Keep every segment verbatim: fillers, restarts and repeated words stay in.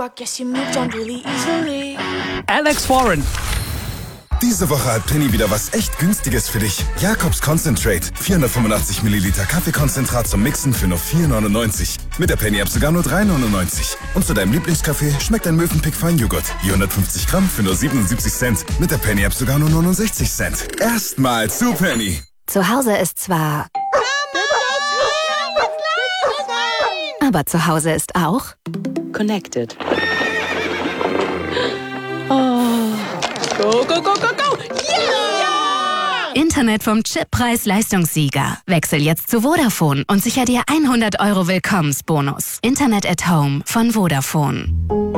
I guess you moved on really easily. Alex Warren. Diese Woche hat Penny wieder was echt Günstiges für dich. Jakobs Concentrate. vierhundertfünfundachtzig Milliliter Kaffeekonzentrat zum Mixen für nur vier neunundneunzig. Mit der Penny-App sogar nur drei neunundneunzig. Und zu deinem Lieblingskaffee schmeckt ein Mövenpick Feinjoghurt. vierhundertfünfzig Gramm für nur siebenundsiebzig Cent. Mit der Penny-App sogar nur neunundsechzig Cent. Erstmal zu Penny. Zu Hause ist zwar... Aber zu Hause ist auch... Connected. Oh. Go, go, go, go, go! Yeah! Internet vom Chippreis-Leistungssieger. Wechsel jetzt zu Vodafone und sicher dir hundert Euro Willkommensbonus. Internet at Home von Vodafone.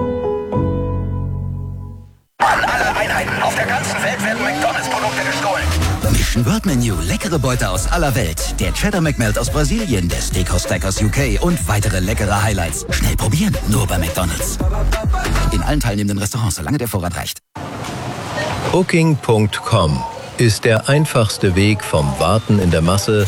An alle Einheiten auf der ganzen Welt werden McDonalds-Produkte gestohlen. Mission World Menu, leckere Beute aus aller Welt. Der Cheddar McMelt aus Brasilien, der Steakhouse Stack aus U K und weitere leckere Highlights. Schnell probieren, nur bei McDonalds. In allen teilnehmenden Restaurants, solange der Vorrat reicht. Booking Punkt com ist der einfachste Weg vom Warten in der Masse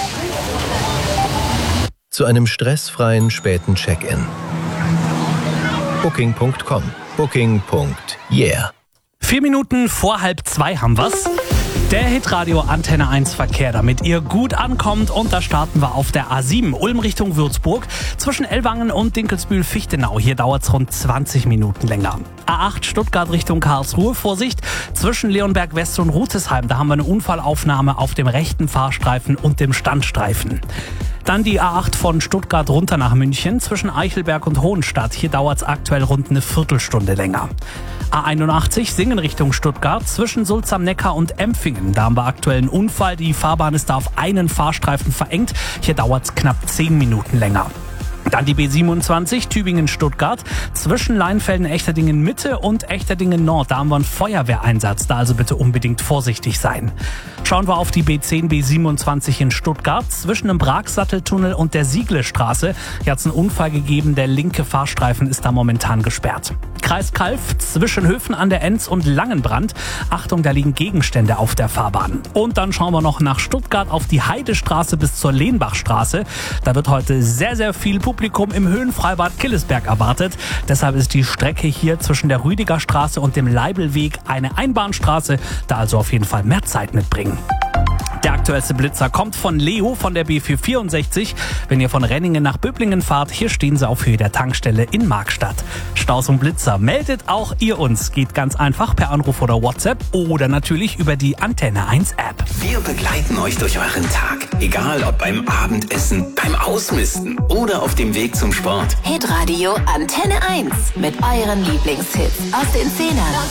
zu einem stressfreien späten Check-in. Booking Punkt com. Booking. Yeah. Vier Minuten vor halb zwei haben wir's. Der Hitradio Antenne eins Verkehr, damit ihr gut ankommt. Und da starten wir auf der A sieben, Ulm Richtung Würzburg, zwischen Ellwangen und Dinkelsbühl-Fichtenau. Hier dauert es rund zwanzig Minuten länger. A acht Stuttgart Richtung Karlsruhe, Vorsicht, zwischen Leonberg West und Rutesheim. Da haben wir eine Unfallaufnahme auf dem rechten Fahrstreifen und dem Standstreifen. Dann die A acht von Stuttgart runter nach München, zwischen Eichelberg und Hohenstadt. Hier dauert es aktuell rund eine Viertelstunde länger. A einundachtzig Singen Richtung Stuttgart, zwischen Sulz am Neckar und Empfingen. Da haben wir aktuell einen Unfall. Die Fahrbahn ist da auf einen Fahrstreifen verengt. Hier dauert es knapp zehn Minuten länger. Dann die B siebenundzwanzig Tübingen-Stuttgart, zwischen Leinfelden-Echterdingen-Mitte und Echterdingen-Nord. Da haben wir einen Feuerwehreinsatz, da also bitte unbedingt vorsichtig sein. Schauen wir auf die B zehn B siebenundzwanzig in Stuttgart, zwischen dem Bragsatteltunnel und der Sieglestraße. Hier hat es einen Unfall gegeben, der linke Fahrstreifen ist da momentan gesperrt. Kreis Calw, zwischen Höfen an der Enz und Langenbrand. Achtung, da liegen Gegenstände auf der Fahrbahn. Und dann schauen wir noch nach Stuttgart auf die Heidestraße bis zur Lehnbachstraße. Da wird heute sehr, sehr viel Publikum im Höhenfreibad Killesberg erwartet. Deshalb ist die Strecke hier zwischen der Rüdigerstraße und dem Leibelweg eine Einbahnstraße. Da also auf jeden Fall mehr Zeit mitbringen. Der aktuellste Blitzer kommt von Leo von der B vierhundertvierundsechzig. Wenn ihr von Renningen nach Böblingen fahrt, hier stehen sie auf Höhe der Tankstelle in Markstadt. Staus und Blitzer, meldet auch ihr uns. Geht ganz einfach per Anruf oder WhatsApp oder natürlich über die Antenne eins App. Wir begleiten euch durch euren Tag. Egal ob beim Abendessen, beim Ausmisten oder auf dem Weg zum Sport. Hitradio Antenne eins mit euren Lieblingshits aus den Zehnern.